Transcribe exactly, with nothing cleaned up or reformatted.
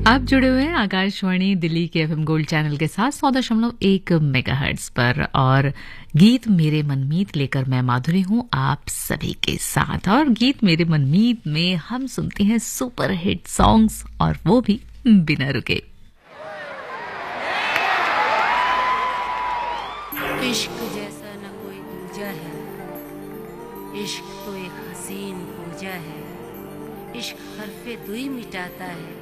आप जुड़े हुए हैं आकाशवाणी दिल्ली के एफएम गोल्ड चैनल के साथ सौ दशमलव एक मेगाहर्ट्ज पर और गीत मेरे मनमीत लेकर मैं माधुरी हूं आप सभी के साथ। और गीत मेरे मनमीत में हम सुनते हैं सुपर हिट सॉन्ग्स और वो भी बिना रुके। इश्क जैसा न कोई दूजा है, इश्क तो एक हसीन पूजा है। इश्क हरफे दुई मिटाता है,